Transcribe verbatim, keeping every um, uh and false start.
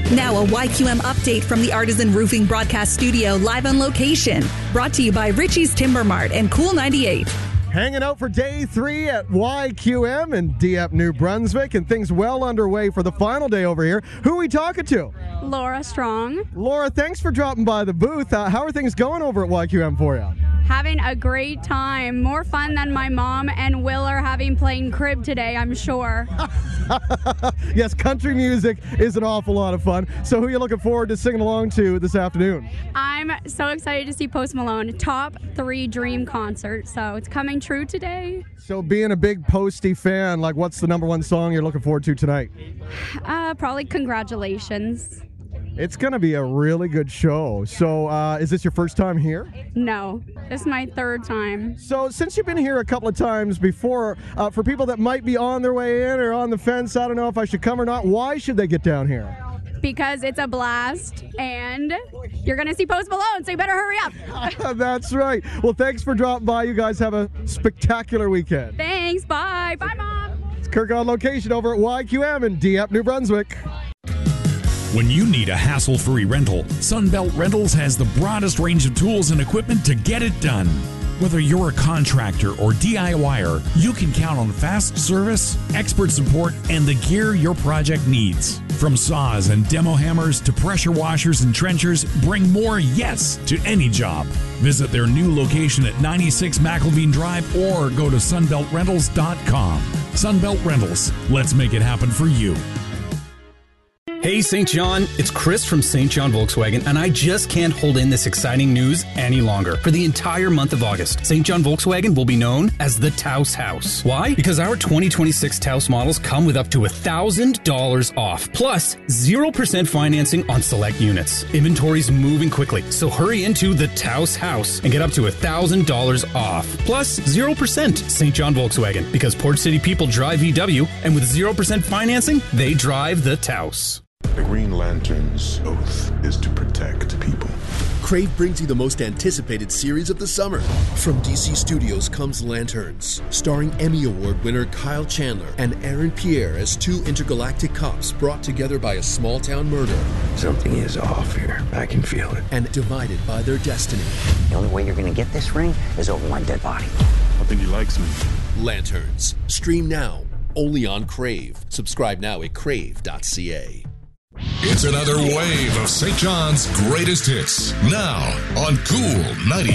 Now a Y Q M update from the Artisan Roofing Broadcast Studio, live on location. Brought to you by Richie's Timber Mart and Cool ninety-eight. Hanging out for day three at Y Q M in Dieppe, New Brunswick, and things well underway for the final day over here. Who are we talking to? Laura Strong. Laura, thanks for dropping by the booth. Uh, how are things going over at Y Q M for you? Having a great time. More fun than my mom and Will are having playing crib today, I'm sure. Yes, country music is an awful lot of fun. So who are you looking forward to singing along to this afternoon? I'm so excited to see Post Malone. Top three dream concert. So it's coming true today. So being a big Posty fan, like what's the number one song you're looking forward to tonight? Uh, probably Congratulations. It's going to be a really good show. So uh, is this your first time here? No, this is my third time. So since you've been here a couple of times before, uh, for people that might be on their way in or on the fence, I don't know if I should come or not, why should they get down here? Because it's a blast, and you're going to see Post Malone, so you better hurry up. That's right. Well, thanks for dropping by. You guys have a spectacular weekend. Thanks. Bye. Bye, Mom. It's Kirk on location over at Y Q M in Dieppe, New Brunswick. When you need a hassle-free rental, Sunbelt Rentals has the broadest range of tools and equipment to get it done. Whether you're a contractor or DIYer, you can count on fast service, expert support, and the gear your project needs. From saws and demo hammers to pressure washers and trenchers, bring more yes to any job. Visit their new location at ninety-six McElveen Drive or go to sunbelt rentals dot com. Sunbelt Rentals, let's make it happen for you. Hey Saint John, it's Chris from Saint John Volkswagen, and I just can't hold in this exciting news any longer. For the entire month of August, Saint John Volkswagen will be known as the Taos House. Why? Because our twenty twenty-six Taos models come with up to one thousand dollars off, plus zero percent financing on select units. Inventory's moving quickly, so hurry into the Taos House and get up to one thousand dollars off, plus zero percent Saint John Volkswagen, because Port City people drive V W, and with zero percent financing, they drive the Taos. The Green Lantern's oath is to protect people. Crave brings you the most anticipated series of the summer. From D C Studios comes Lanterns, starring Emmy Award winner Kyle Chandler and Aaron Pierre as two intergalactic cops brought together by a small-town murder. Something is off here. I can feel it. And divided by their destiny. The only way you're going to get this ring is over my dead body. I think he likes me. Lanterns. Stream now. Only on Crave. Subscribe now at crave dot c a. It's another wave of Saint John's greatest hits. Now on Cool ninety.